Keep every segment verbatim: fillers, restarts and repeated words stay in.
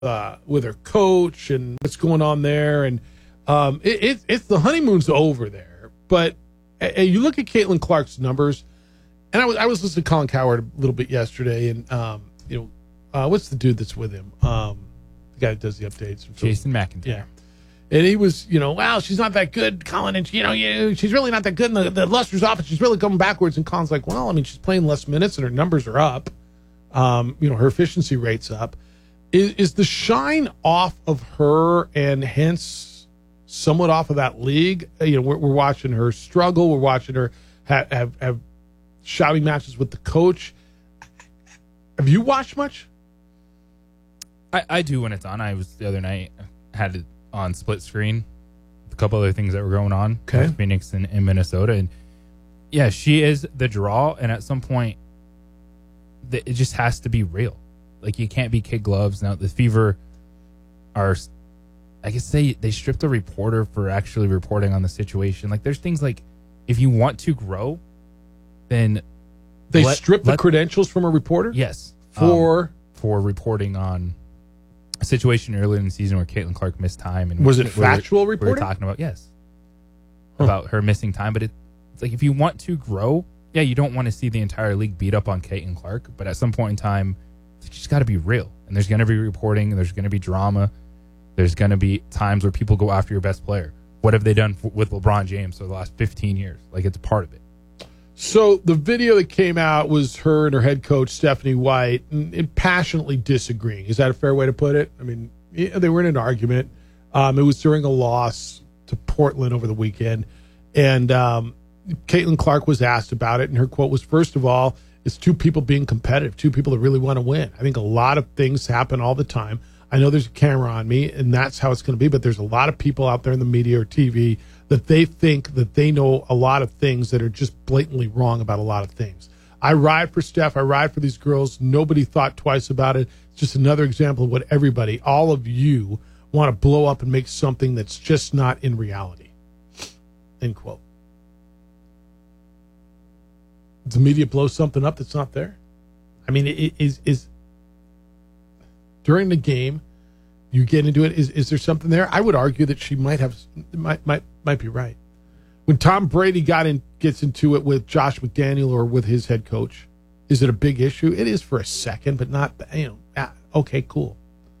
uh, with her coach and what's going on there. And um, it, it, it's the honeymoon's over there. But uh, you look at Caitlin Clark's numbers, and I was I was listening to Colin Cowherd a little bit yesterday, and um, you know, uh, what's the dude that's with him? Um, the guy that does the updates, Jason McIntyre. Yeah. And he was, you know, wow, she's not that good, Colin. And, you know, you, she's really not that good in the, the Luster's offense. She's really coming backwards. And Colin's like, well, I mean, she's playing less minutes and her numbers are up. Um, you know, her efficiency rate's up. Is, is the shine off of her and hence somewhat off of that league? You know, we're, we're watching her struggle. We're watching her have, have, have shouting matches with the coach. Have you watched much? I, I do when it's on. I was the other night, had it on split screen, a couple other things that were going on, okay, with Phoenix and, and Minnesota, and yeah, she is the draw. And at some point, the, it just has to be real. Like, you can't be kid gloves. Now the Fever are, I guess they they stripped a reporter for actually reporting on the situation. Like, there's things like, if you want to grow, then they let, stripped the let, credentials from a reporter. Yes, for um, for reporting on a situation earlier in the season where Caitlin Clark missed time. And was it we factual were, reporting? We were talking about, yes, huh. about her missing time. But it, it's like, if you want to grow, yeah, you don't want to see the entire league beat up on Caitlin Clark. But at some point in time, you just got to be real. And there's going to be reporting. And there's going to be drama. There's going to be times where people go after your best player. What have they done f- with LeBron James for the last fifteen years? Like, it's part of it. So the video that came out was her and her head coach, Stephanie White, and, and passionately disagreeing. Is that a fair way to put it? I mean, yeah, they were in an argument. Um, it was during a loss to Portland over the weekend. And um, Caitlin Clark was asked about it, and her quote was, first of all, it's two people being competitive, two people that really want to win. I think a lot of things happen all the time. I know there's a camera on me, and that's how it's going to be, but there's a lot of people out there in the media or T V that they think that they know a lot of things that are just blatantly wrong about a lot of things. I ride for Steph. I ride for these girls. Nobody thought twice about it. It's just another example of what everybody, all of you, want to blow up and make something that's just not in reality. End quote. Does the media blow something up that's not there? I mean, it is is during the game, you get into it. Is is there something there? I would argue that she might have might might might be right. When Tom Brady got in gets into it with Josh McDaniel or with his head coach, is it a big issue? It is for a second, but not, you know, ah, okay, cool.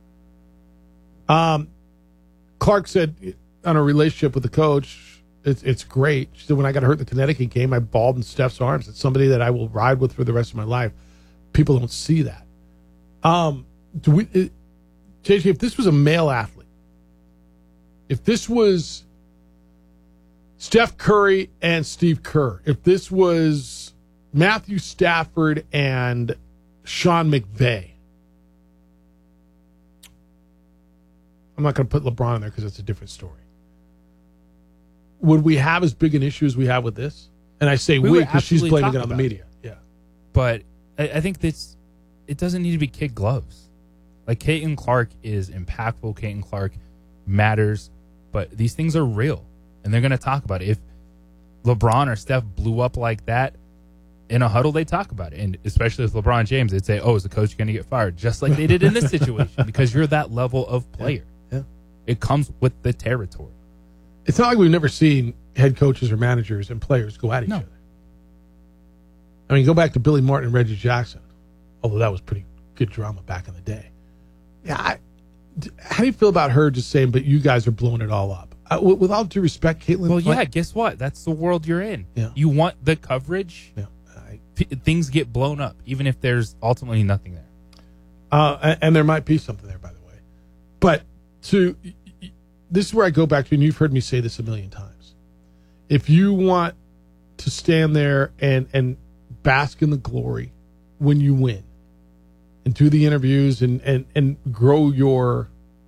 Um, Clark said on a relationship with the coach, it's it's great. She said, when I got hurt in the Connecticut game, I balled in Steph's arms. It's somebody that I will ride with for the rest of my life. People don't see that. Um, do we, it, J J, if this was a male athlete, if this was Steph Curry and Steve Kerr, if this was Matthew Stafford and Sean McVay, I'm not going to put LeBron in there because it's a different story. Would we have as big an issue as we have with this? And I say we because she's blaming it on the media. It. Yeah, but I, I think this it doesn't need to be kid gloves. Like, Caitlin Clark is impactful. Caitlin Clark matters, but these things are real, and they're going to talk about it. If LeBron or Steph blew up like that in a huddle, they talk about it, and especially with LeBron James, they'd say, "Oh, is the coach going to get fired?" Just like they did in this situation, because you're that level of player. Yeah. yeah, it comes with the territory. It's not like we've never seen head coaches or managers and players go at each no. other. I mean, go back to Billy Martin and Reggie Jackson, although that was pretty good drama back in the day. Yeah, I, how do you feel about her just saying, but you guys are blowing it all up? Uh, with, with all due respect, Caitlin. Well, yeah, guess what? That's the world you're in. Yeah. You want the coverage. Yeah. I, P- things get blown up, even if there's ultimately nothing there. Uh, and, and there might be something there, by the way. But to this is where I go back to, and you've heard me say this a million times. If you want to stand there and, and bask in the glory when you win, and do the interviews and, and, and grow your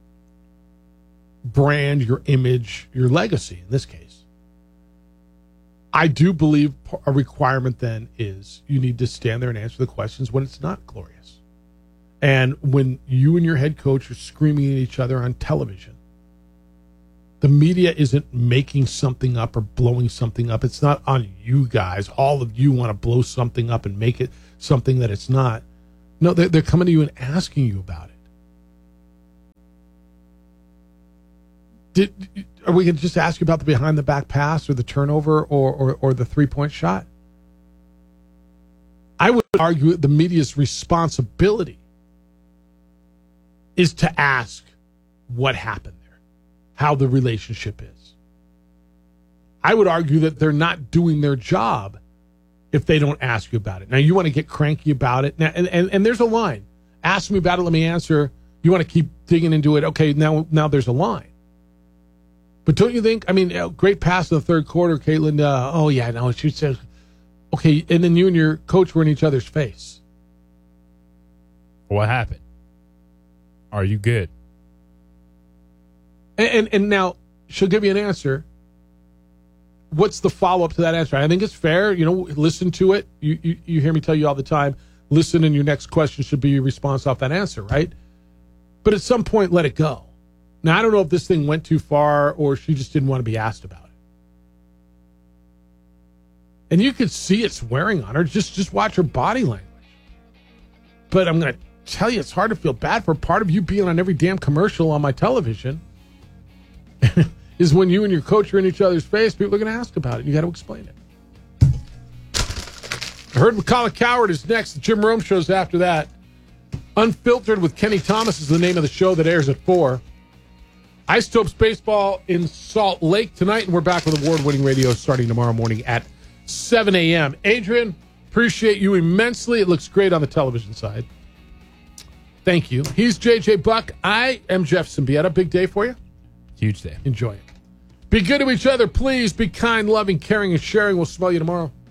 brand, your image, your legacy in this case, I do believe a requirement then is you need to stand there and answer the questions when it's not glorious. And when you and your head coach are screaming at each other on television, the media isn't making something up or blowing something up. It's not on you guys. All of you want to blow something up and make it something that it's not. No, they're, they're coming to you and asking you about it. Did are we going to just ask you about the behind the back pass or the turnover or, or, or the three point shot? I would argue the media's responsibility is to ask what happened there, how the relationship is. I would argue that they're not doing their job if they don't ask you about it. Now, you want to get cranky about it, now, and, and, and there's a line. Ask me about it, let me answer. You want to keep digging into it. Okay, now now there's a line. But don't you think, I mean, great pass in the third quarter, Caitlin. Uh, oh, yeah, no, she says, okay, and then you and your coach were in each other's face. What happened? Are you good? And, and, and now she'll give you an answer. What's the follow-up to that answer? I think it's fair. You know, listen to it. You, you you hear me tell you all the time, listen, and your next question should be your response off that answer, right? But at some point, let it go. Now, I don't know if this thing went too far or she just didn't want to be asked about it. And you could see it's wearing on her. Just, just watch her body language. But I'm going to tell you, it's hard to feel bad for part of you being on every damn commercial on my television. Is when you and your coach are in each other's face, people are going to ask about it. You got to explain it. I heard Colin Cowherd is next. The Jim Rome show's after that. Unfiltered with Kenny Thomas is the name of the show that airs at four. Isotopes Baseball in Salt Lake tonight, and we're back with award-winning radio starting tomorrow morning at seven a.m. Adrian, appreciate you immensely. It looks great on the television side. Thank you. He's J J Buck. I am Jeff Symbieta. Big day for you. Huge day. Enjoy it. Be good to each other, please. Be kind, loving, caring, and sharing. We'll smell you tomorrow.